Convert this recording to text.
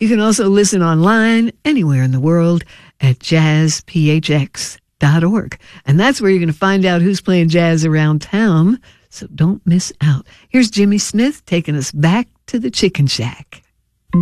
You can also listen online anywhere in the world at jazzphx.org. And that's where you're going to find out who's playing jazz around town. So don't miss out. Here's Jimmy Smith taking us back to the Chicken Shack.